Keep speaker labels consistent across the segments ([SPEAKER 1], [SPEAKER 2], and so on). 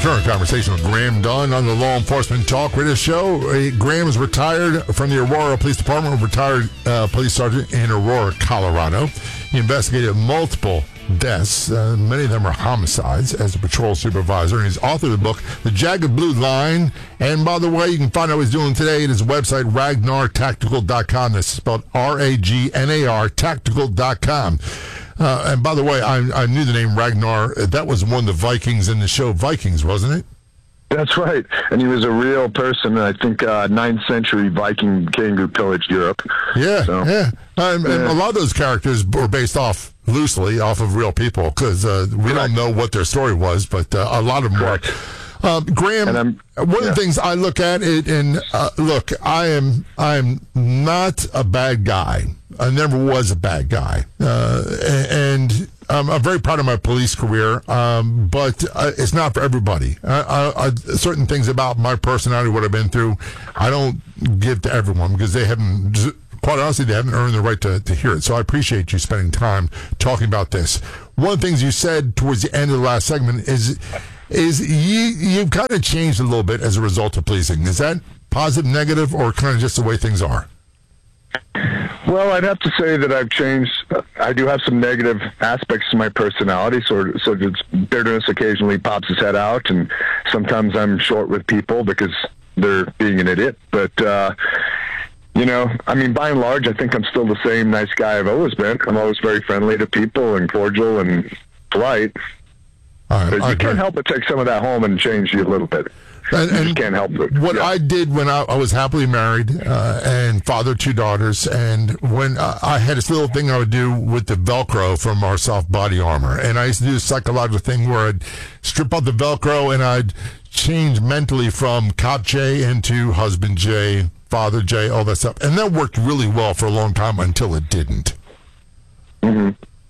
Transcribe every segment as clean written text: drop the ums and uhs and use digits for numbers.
[SPEAKER 1] return to conversation with Graham Dunn on the Law Enforcement Talk Radio Show. Graham is retired from the Aurora Police Department, retired police sergeant in Aurora, Colorado. He investigated multiple deaths. Many of them are homicides as a patrol supervisor. And he's authored the book, The Jagged Blue Line. And by the way, you can find out what he's doing today at his website, RagnarTactical.com. That's spelled R-A-G-N-A-R, tactical.com. And by the way, I knew the name Ragnar. That was one of the Vikings in the show Vikings, wasn't it?
[SPEAKER 2] That's right. And he was a real person. I think 9th century Viking king who pillaged Europe.
[SPEAKER 1] Yeah, so, yeah. And a lot of those characters were based loosely off of real people because we don't know what their story was, but a lot of them were. Graham, one of the things I look at it, and look, I am not a bad guy. I never was a bad guy, and I'm very proud of my police career. But it's not for everybody. Certain things about my personality, what I've been through, I don't give to everyone because they haven't. Quite honestly, they haven't earned the right to hear it. So I appreciate you spending time talking about this. One of the things you said towards the end of the last segment is you've kind of changed a little bit as a result of policing. Is that positive, negative, or kind of just the way things are?
[SPEAKER 2] Well, I'd have to say that I've changed. I do have some negative aspects to my personality, so bitterness occasionally pops its head out, and sometimes I'm short with people because they're being an idiot. But, I mean, by and large, I think I'm still the same nice guy I've always been. I'm always very friendly to people and cordial and polite. But you can't help but take some of that home and change you a little bit. And you can't help it.
[SPEAKER 1] What I did when I was happily married and fathered 2 daughters, and when I had this little thing I would do with the Velcro from our soft body armor, and I used to do a psychological thing where I'd strip out the Velcro and I'd change mentally from cop J into husband J, father J, all that stuff, and that worked really well for a long time until it didn't.
[SPEAKER 2] Mm-hmm.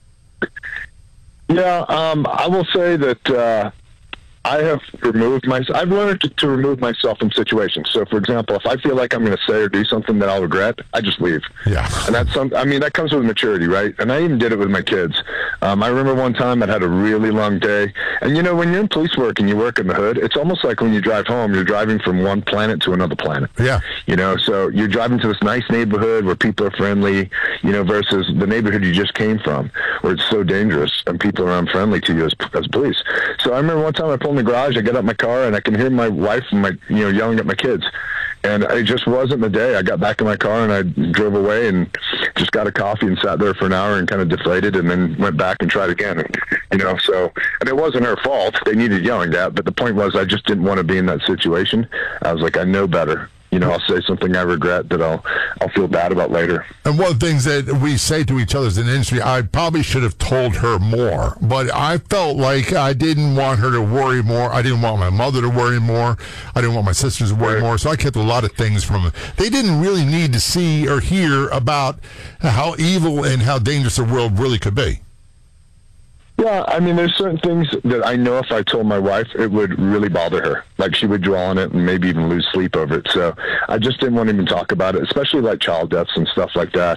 [SPEAKER 2] Yeah, I will say that I have I've learned to remove myself from situations. So, for example, if I feel like I'm going to say or do something that I'll regret, I just leave.
[SPEAKER 1] Yeah.
[SPEAKER 2] And that comes with maturity, right? And I even did it with my kids. I remember one time I had a really long day. And, when you're in police work and you work in the hood, it's almost like when you drive home, you're driving from one planet to another planet.
[SPEAKER 1] Yeah.
[SPEAKER 2] So you're driving to this nice neighborhood where people are friendly, versus the neighborhood you just came from, where it's so dangerous and people are unfriendly to you as police. So I remember one time I pulled in the garage, I get out my car, and I can hear my wife and yelling at my kids. And it just wasn't the day. I got back in my car and I drove away and just got a coffee and sat there for an hour and kind of deflated, and then went back and tried again. And it wasn't her fault. They needed yelling at, but the point was I just didn't want to be in that situation. I was like, I know better. I'll say something I regret that I'll feel bad about later.
[SPEAKER 1] And one of the things that we say to each other as an industry, I probably should have told her more, but I felt like I didn't want her to worry more. I didn't want my mother to worry more. I didn't want my sisters to worry more. So I kept a lot of things from them. They didn't really need to see or hear about how evil and how dangerous the world really could be.
[SPEAKER 2] Yeah, I mean, there's certain things that I know if I told my wife, it would really bother her. Like, she would dwell on it and maybe even lose sleep over it. So I just didn't want to even talk about it, especially like child deaths and stuff like that.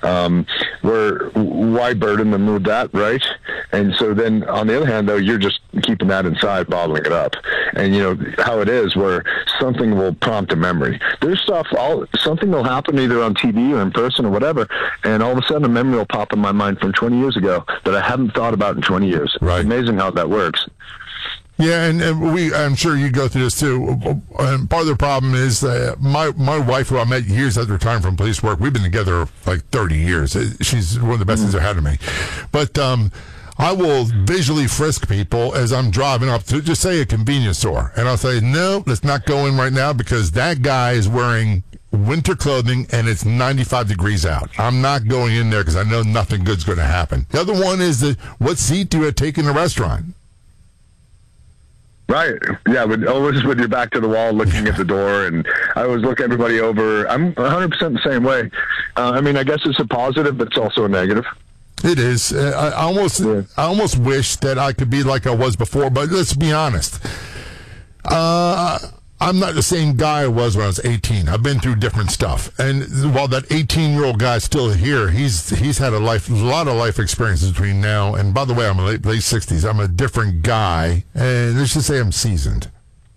[SPEAKER 2] Why burden them with that, right? And so then, on the other hand, though, you're just keeping that inside, bottling it up. And how it is, where something will prompt a memory. There's something will happen either on TV or in person or whatever, and all of a sudden a memory will pop in my mind from 20 years ago that I haven't thought about in 20 years.
[SPEAKER 1] Right.
[SPEAKER 2] It's amazing how that works.
[SPEAKER 1] Yeah, and I'm sure you go through this too. And part of the problem is my wife, who I met years after retiring from police work, we've been together like 30 years. She's one of the best things that had to me. But I will visually frisk people as I'm driving up to, just say, a convenience store. And I'll say, no, let's not go in right now because that guy is wearing winter clothing and it's 95 degrees out. I'm not going in there because I know nothing good's going to happen. The other one is what seat do you take in the restaurant?
[SPEAKER 2] Right. Yeah, but always with your back to the wall looking at the door, and I always look everybody over. I'm 100% the same way. I guess it's a positive, but it's also a negative.
[SPEAKER 1] It is. I almost wish that I could be like I was before, but let's be honest. I'm not the same guy I was when I was 18. I've been through different stuff. And while that 18-year-old guy's still here, he's had a lot of life experiences between now. And by the way, I'm in late 60s. I'm a different guy. And let's just say I'm seasoned.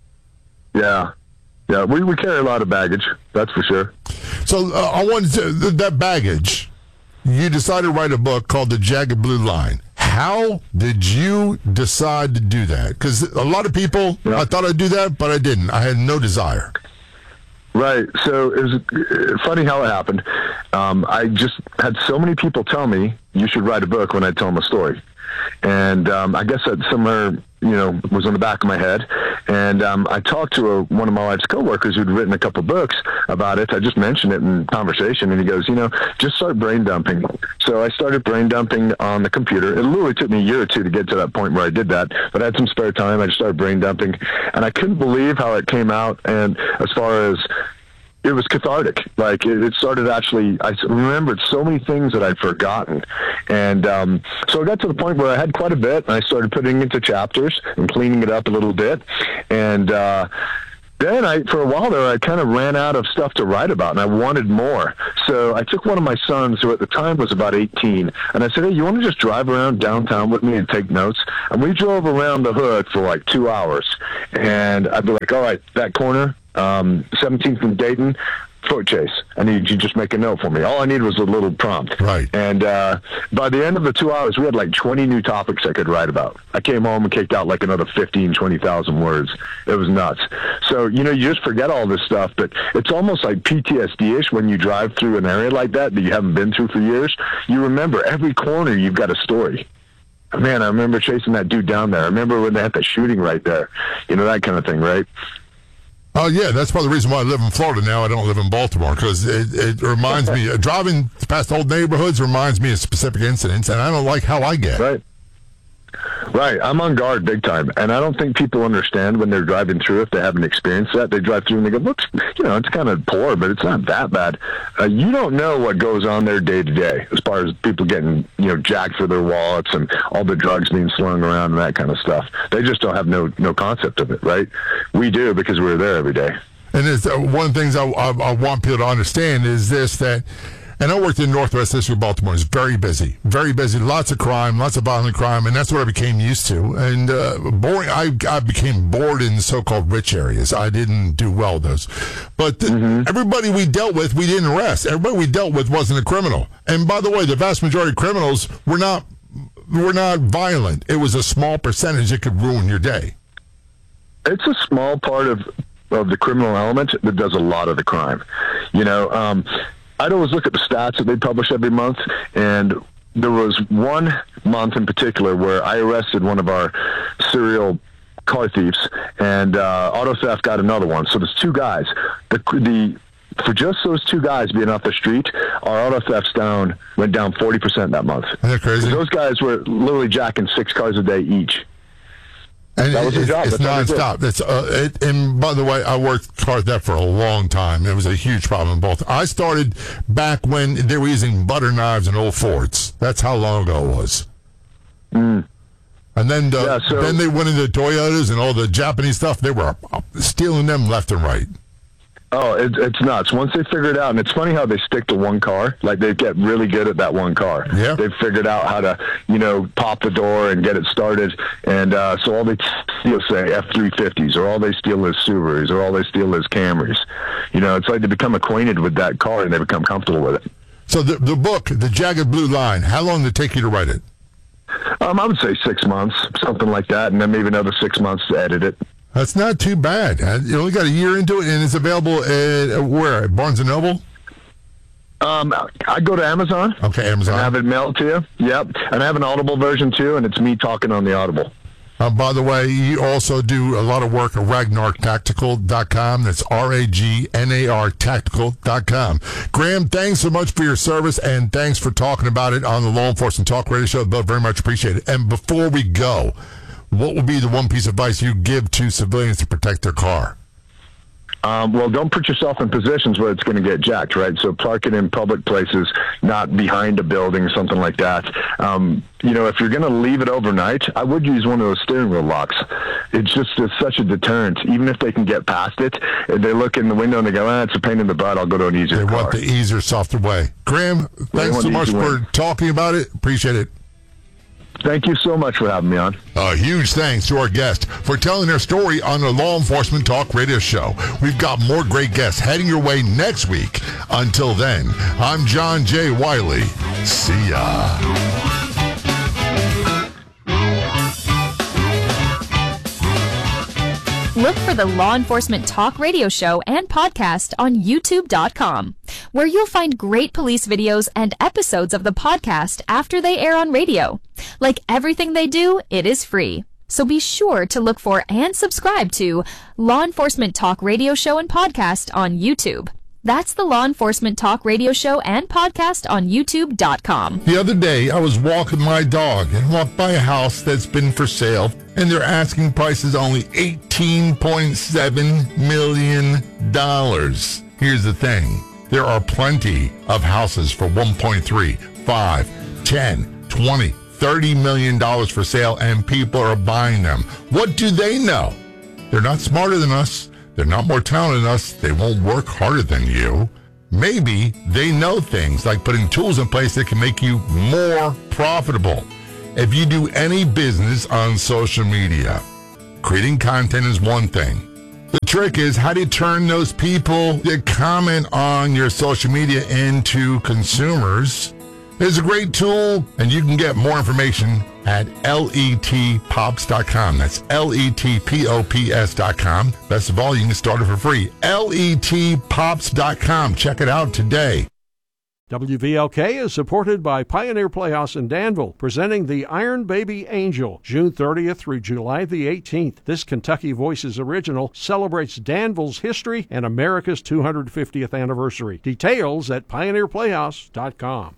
[SPEAKER 2] Yeah. Yeah, we carry a lot of baggage. That's for sure.
[SPEAKER 1] So I wanted to, that baggage, you decided to write a book called The Jagged Blue Line. How did you decide to do that? Because a lot of people, I thought I'd do that, but I didn't. I had no desire.
[SPEAKER 2] Right. So it was funny how it happened. I just had so many people tell me you should write a book when I tell them a story. And I guess that somewhere, was on the back of my head. And I talked to one of my wife's coworkers who'd written a couple books about it. I just mentioned it in conversation, and he goes, just start brain dumping. So I started brain dumping on the computer. It literally took me a year or two to get to that point where I did that, but I had some spare time. I just started brain dumping, and I couldn't believe how it came out. And as far as it was cathartic. Like it started actually, I remembered so many things that I'd forgotten. And so I got to the point where I had quite a bit, and I started putting it into chapters and cleaning it up a little bit. And then for a while there, I kind of ran out of stuff to write about, and I wanted more. So I took one of my sons, who at the time was about 18, and I said, hey, you want to just drive around downtown with me and take notes? And we drove around the hood for like 2 hours. And I'd be like, all right, that corner, 17th and Dayton, foot chase. I need you to just make a note for me. All I needed was a little prompt.
[SPEAKER 1] Right.
[SPEAKER 2] And by the end of the 2 hours, we had like 20 new topics I could write about. I came home and kicked out like another 15, 20,000 words. It was nuts. So, you just forget all this stuff, but it's almost like PTSD-ish when you drive through an area like that you haven't been through for years. You remember every corner you've got a story. Man, I remember chasing that dude down there. I remember when they had the shooting right there. That kind of thing, right?
[SPEAKER 1] Oh, yeah, that's part of the reason why I live in Florida now. I don't live in Baltimore, because it reminds me, driving past old neighborhoods reminds me of specific incidents, and I don't like how I get.
[SPEAKER 2] Right. I'm on guard big time, and I don't think people understand when they're driving through if they haven't experienced that. They drive through and they go, looks, it's kind of poor, but it's not that bad. You don't know what goes on there day to day as far as people getting, jacked for their wallets and all the drugs being slung around and that kind of stuff. They just don't have no concept of it, right? We do, because we're there every day.
[SPEAKER 1] And it's, one of the things I want people to understand is this, that, and I worked in Northwest District of Baltimore. It's very busy, lots of crime, lots of violent crime, and that's what I became used to. And boring. I became bored in so-called rich areas. I didn't do well with those. But everybody we dealt with, we didn't arrest. Everybody we dealt with wasn't a criminal. And by the way, the vast majority of criminals were not violent. It was a small percentage that could ruin your day.
[SPEAKER 2] It's a small part of the criminal element that does a lot of the crime. I'd always look at the stats that they publish every month, and there was one month in particular where I arrested one of our serial car thieves, and auto theft got another one. So there's two guys. For just those two guys being off the street, our auto thefts went down 40% that month.
[SPEAKER 1] Isn't that crazy?
[SPEAKER 2] Those guys were literally jacking 6 cars a day each.
[SPEAKER 1] And that was the job. It's nonstop. And by the way, I worked car theft for a long time. It was a huge problem in both. I started back when they were using butter knives in old Fords. That's how long ago it was. And then then they went into Toyotas and all the Japanese stuff. They were stealing them left and right.
[SPEAKER 2] Oh, it's nuts. Once they figure it out, and it's funny how they stick to one car. Like, they get really good at that one car.
[SPEAKER 1] Yeah.
[SPEAKER 2] They've figured out how to, pop the door and get it started. And so all they steal, say, F-350s, or all they steal is Subarus, or all they steal is Camrys. It's like they become acquainted with that car and they become comfortable with it.
[SPEAKER 1] So the book, The Jagged Blue Line, how long did it take you to write it?
[SPEAKER 2] I would say 6 months, something like that, and then maybe another 6 months to edit it.
[SPEAKER 1] That's not too bad. You only got a year into it, and it's available where? At Barnes & Noble?
[SPEAKER 2] I go to Amazon.
[SPEAKER 1] Okay, Amazon.
[SPEAKER 2] And have it mailed to you. Yep. And I have an Audible version, too, and it's me talking on the Audible.
[SPEAKER 1] By the way, you also do a lot of work at RagnarTactical.com. That's RAGNAR Tactical.com. Graham, thanks so much for your service, and thanks for talking about it on the Law Enforcement Talk Radio Show. Bill, very much appreciated. And before we go, what would be the one piece of advice you give to civilians to protect their car?
[SPEAKER 2] Well, don't put yourself in positions where it's going to get jacked, right? So park it in public places, not behind a building, something like that. If you're going to leave it overnight, I would use one of those steering wheel locks. it's such a deterrent. Even if they can get past it, they look in the window and they go, it's a pain in the butt. I'll go to an easier car.
[SPEAKER 1] They want the easier, softer way. Graham, thanks so much for talking about it. Appreciate it.
[SPEAKER 2] Thank you so much for having me on.
[SPEAKER 1] A huge thanks to our guest for telling their story on the Law Enforcement Talk Radio Show. We've got more great guests heading your way next week. Until then, I'm John J. Wiley. See ya.
[SPEAKER 3] Look for the Law Enforcement Talk Radio Show and podcast on YouTube.com, where you'll find great police videos and episodes of the podcast after they air on radio. Like everything they do, it is free. So be sure to look for and subscribe to Law Enforcement Talk Radio Show and podcast on YouTube. That's the Law Enforcement Talk Radio Show and podcast on YouTube.com.
[SPEAKER 1] The other day, I was walking my dog and walked by a house that's been for sale, and their asking price is only $18.7 million. Here's the thing. There are plenty of houses for $1.3, $5, $10, $20, $30 million for sale, and people are buying them. What do they know? They're not smarter than us. They're not more talented than us. They won't work harder than you. Maybe they know things like putting tools in place that can make you more profitable. If you do any business on social media, creating content is one thing. The trick is, how do you turn those people that comment on your social media into consumers? It's a great tool, and you can get more information at letpops.com. That's letpops.com. Best of all, you can start it for free. letpops.com. Check it out today.
[SPEAKER 4] WVLK is supported by Pioneer Playhouse in Danville, presenting the Iron Baby Angel, June 30th through July the 18th. This Kentucky Voices original celebrates Danville's history and America's 250th anniversary. Details at pioneerplayhouse.com.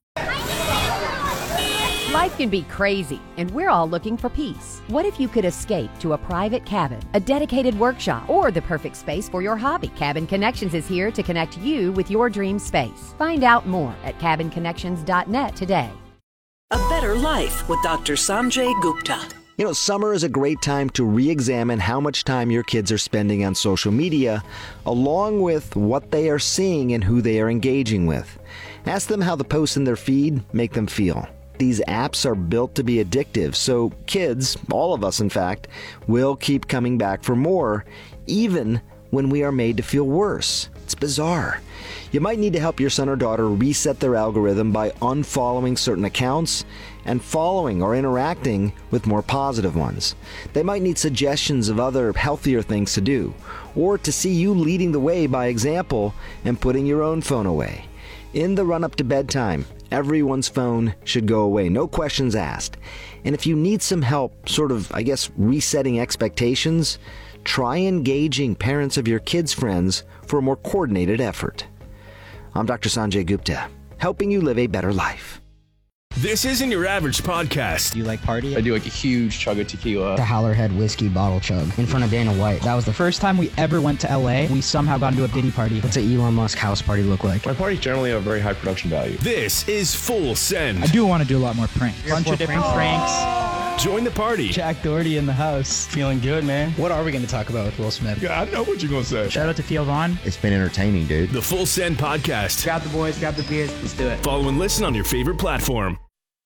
[SPEAKER 5] Life can be crazy, and we're all looking for peace. What if you could escape to a private cabin, a dedicated workshop, or the perfect space for your hobby? Cabin Connections is here to connect you with your dream space. Find out more at cabinconnections.net today.
[SPEAKER 6] A Better Life with Dr. Sanjay Gupta.
[SPEAKER 7] You know, summer is a great time to re-examine how much time your kids are spending on social media, along with what they are seeing and who they are engaging with. Ask them how the posts in their feed make them feel. These apps are built to be addictive, so kids, all of us in fact, will keep coming back for more, even when we are made to feel worse. It's bizarre. You might need to help your son or daughter reset their algorithm by unfollowing certain accounts and following or interacting with more positive ones. They might need suggestions of other healthier things to do, or to see you leading the way by example and putting your own phone away. In the run-up to bedtime, everyone's phone should go away, no questions asked. And if you need some help, resetting expectations, try engaging parents of your kids' friends for a more coordinated effort. I'm Dr. Sanjay Gupta, helping you live a better life.
[SPEAKER 8] This isn't your average podcast.
[SPEAKER 9] Do you like party?
[SPEAKER 10] I do like a huge chug of tequila.
[SPEAKER 9] The Howlerhead whiskey bottle chug in front of Dana White. That was the first time we ever went to LA. We somehow got into a Diddy party. What's an Elon Musk house party look like?
[SPEAKER 10] My parties generally have very high production value.
[SPEAKER 8] This is Full Send.
[SPEAKER 9] I do want to do a lot more pranks. A bunch of different pranks.
[SPEAKER 8] Join the party.
[SPEAKER 9] Jack Doherty in the house. Feeling good, man. What are we going to talk about with Will Smith?
[SPEAKER 10] Yeah, I know what you're going to say.
[SPEAKER 9] Shout out to Theo Vaughn.
[SPEAKER 11] It's been entertaining, dude.
[SPEAKER 8] The Full Send podcast.
[SPEAKER 9] Grab the boys, grab the beers. Let's do it.
[SPEAKER 8] Follow and listen on your favorite platform.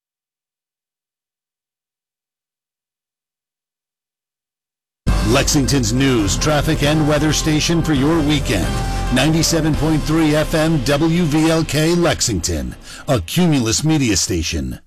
[SPEAKER 12] Lexington's news, traffic, and weather station for your weekend. 97.3 FM WVLK Lexington, a Cumulus media station.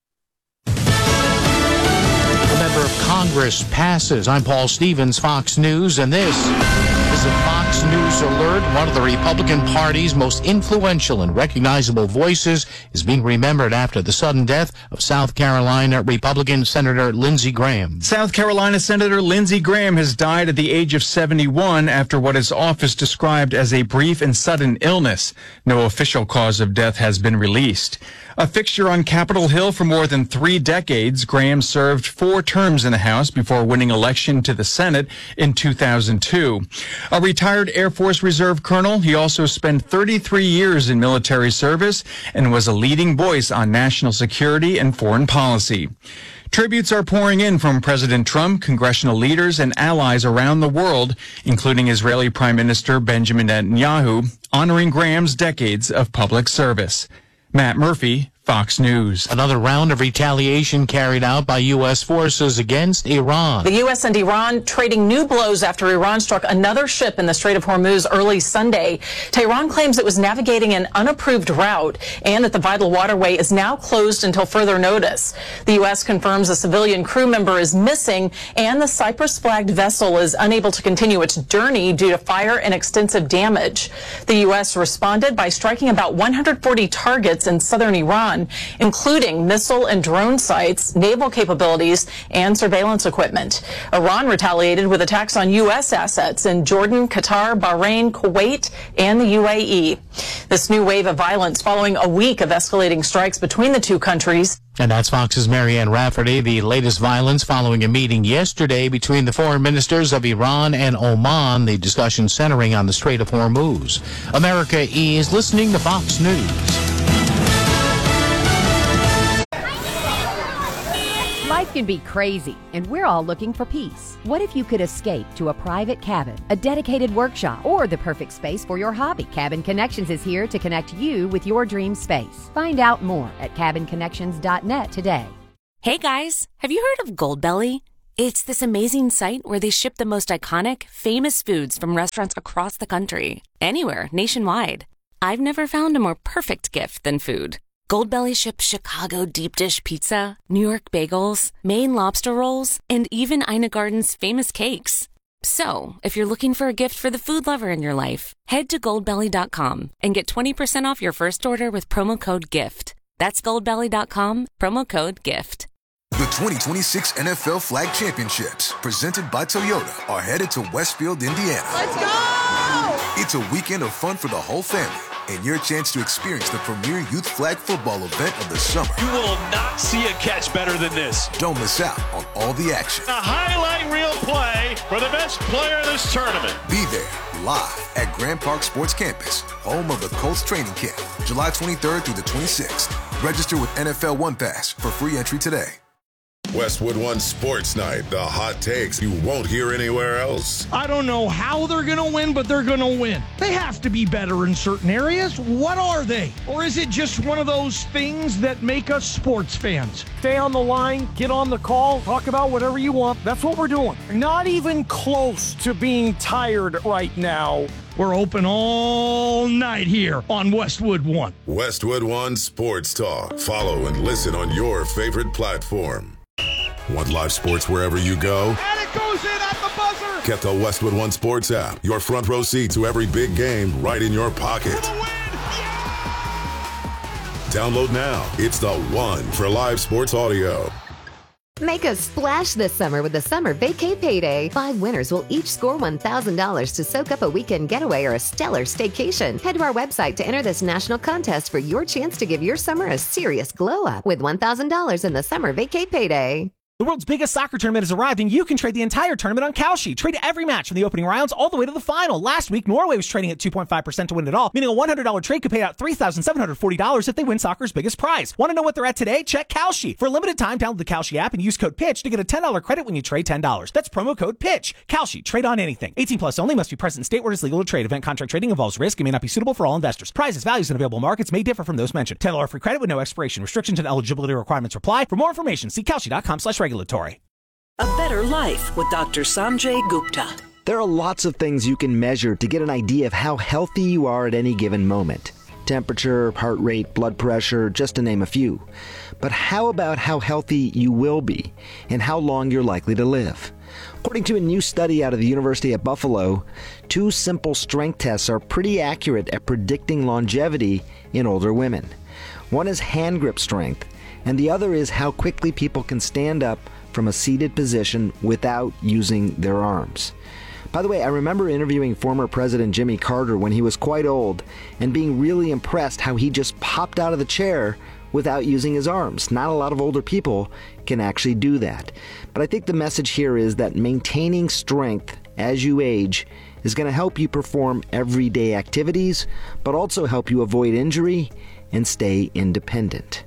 [SPEAKER 13] A member of Congress passes. I'm Paul Stevens, Fox News, and this is a Fox News alert. One of the Republican Party's most influential and recognizable voices is being remembered after the sudden death of South Carolina Republican Senator Lindsey Graham.
[SPEAKER 14] South Carolina Senator Lindsey Graham has died at the age of 71 after what his office described as a brief and sudden illness. No official cause of death has been released. A fixture on Capitol Hill for more than 3 decades, Graham served 4 terms in the House before winning election to the Senate in 2002. A retired Air Force Reserve colonel, he also spent 33 years in military service and was a leading voice on national security and foreign policy. Tributes are pouring in from President Trump, congressional leaders, and allies around the world, including Israeli Prime Minister Benjamin Netanyahu, honoring Graham's decades of public service. Matt Murphy, Fox News.
[SPEAKER 13] Another round of retaliation carried out by U.S. forces against Iran.
[SPEAKER 11] The U.S. and Iran trading new blows after Iran struck another ship in the Strait of Hormuz early Sunday. Tehran claims it was navigating an unapproved route and that the vital waterway is now closed until further notice. The U.S. confirms a civilian crew member is missing and the Cyprus-flagged vessel is unable to continue its journey due to fire and extensive damage. The U.S. responded by striking about 140 targets in southern Iran, including missile and drone sites, naval capabilities, and surveillance equipment. Iran retaliated with attacks on U.S. assets in Jordan, Qatar, Bahrain, Kuwait, and the UAE. This new wave of violence following a week of escalating strikes between the two countries.
[SPEAKER 13] And that's Fox's Marianne Rafferty. The latest violence following a meeting yesterday between the foreign ministers of Iran and Oman, the discussion centering on the Strait of Hormuz. America is listening to Fox News.
[SPEAKER 5] Life can be crazy, and we're all looking for peace. What if you could escape to a private cabin, a dedicated workshop, or the perfect space for your hobby? Cabin Connections is here to connect you with your dream space. Find out more at cabinconnections.net today.
[SPEAKER 15] Hey guys, have you heard of Goldbelly? It's this amazing site where they ship the most iconic, famous foods from restaurants across the country, anywhere, nationwide. I've never found a more perfect gift than food. Goldbelly ships Chicago deep dish pizza, New York bagels, Maine lobster rolls, and even Ina Garden's famous cakes. So, if you're looking for a gift for the food lover in your life, head to goldbelly.com and get 20% off your first order with promo code GIFT. That's goldbelly.com, promo code GIFT.
[SPEAKER 16] The 2026 NFL Flag Championships, presented by Toyota, are headed to Westfield, Indiana.
[SPEAKER 17] Let's go!
[SPEAKER 16] It's a weekend of fun for the whole family, and your chance to experience the premier youth flag football event of the summer.
[SPEAKER 8] You will not see a catch better than this.
[SPEAKER 16] Don't miss out on all the action.
[SPEAKER 8] A highlight reel play for the best player in this tournament.
[SPEAKER 16] Be there, live at Grand Park Sports Campus, home of the Colts training camp, July 23rd through the 26th. Register with NFL One Pass for free entry today.
[SPEAKER 18] Westwood One Sports Night, the hot takes you won't hear anywhere else.
[SPEAKER 19] I don't know how they're going to win, but they're going to win. They have to be better in certain areas. What are they? Or is it just one of those things that make us sports fans? Stay on the line, get on the call, talk about whatever you want. That's what we're doing. Not even close to being tired right now. We're open all night here on Westwood One.
[SPEAKER 18] Westwood One Sports Talk. Follow and listen on your favorite platform. Want live sports wherever you go?
[SPEAKER 17] And it goes in at the buzzer!
[SPEAKER 18] Get the Westwood One Sports app. Your front row seat to every big game right in your pocket. Download now. It's the one for live sports audio.
[SPEAKER 20] Make a splash this summer with the Summer Vacay Payday. 5 winners will each score $1,000 to soak up a weekend getaway or a stellar staycation. Head to our website to enter this national contest for your chance to give your summer a serious glow up with $1,000 in the Summer Vacay Payday.
[SPEAKER 21] The world's biggest soccer tournament has arrived, and you can trade the entire tournament on Kalshi. Trade every match from the opening rounds all the way to the final. Last week, Norway was trading at 2.5% to win it all, meaning a $100 trade could pay out $3,740 if they win soccer's biggest prize. Want to know what they're at today? Check Kalshi. For a limited time, download the Kalshi app and use code PITCH to get a $10 credit when you trade $10. That's promo code PITCH. Kalshi. Trade on anything. 18 plus only. Must be present in state where it's legal to trade. Event contract trading involves risk and may not be suitable for all investors. Prizes, values, and available markets may differ from those mentioned. $10 free credit with no expiration. Restrictions and eligibility requirements apply. For more information, see Kalshi.com/regulatory.
[SPEAKER 6] A Better Life with Dr. Sanjay Gupta.
[SPEAKER 7] There are lots of things you can measure to get an idea of how healthy you are at any given moment. Temperature, heart rate, blood pressure, just to name a few. But how about how healthy you will be and how long you're likely to live? According to a new study out of the University at Buffalo, 2 simple strength tests are pretty accurate at predicting longevity in older women. One is hand grip strength, and the other is how quickly people can stand up from a seated position without using their arms. By the way, I remember interviewing former President Jimmy Carter when he was quite old and being really impressed how he just popped out of the chair without using his arms. Not a lot of older people can actually do that. But I think the message here is that maintaining strength as you age is going to help you perform everyday activities, but also help you avoid injury and stay independent.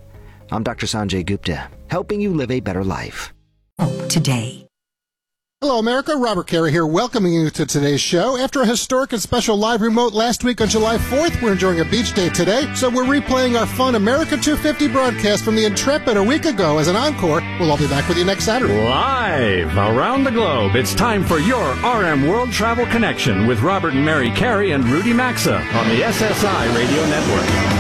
[SPEAKER 7] I'm Dr. Sanjay Gupta, helping you live a better life.
[SPEAKER 2] Today.
[SPEAKER 22] Hello, America. Robert Carey here, welcoming you to today's show. After a historic and special live remote last week on July 4th, we're enjoying a beach day today, so we're replaying our fun America 250 broadcast from the Intrepid a week ago as an encore. We'll all be back with you next Saturday.
[SPEAKER 23] Live around the globe, it's time for your RM World Travel Connection with Robert and Mary Carey and Rudy Maxa on the SSI Radio Network.